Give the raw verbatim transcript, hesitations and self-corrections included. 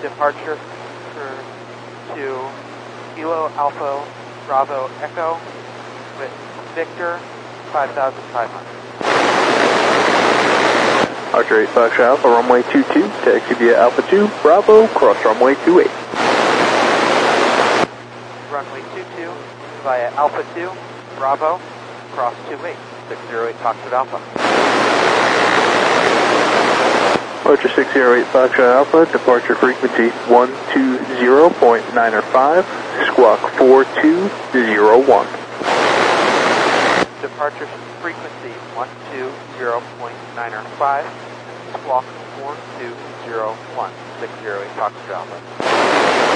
departure for, to Kilo Alpha Bravo Echo with Victor five thousand five hundred. Archer eight Foxtrot Alpha, runway two two, taxi via Alpha two, Bravo, cross runway two eight. Runway two two via Alpha two, Bravo, cross two eight, six zero eight Foxtrot Alpha. Archer six zero eight Foxtrot Alpha, departure frequency one two zero point nine five, squawk four two zero one. Departure frequency one two zero point nine five, squawk four two zero one, six zero eight Foxtrot Alpha.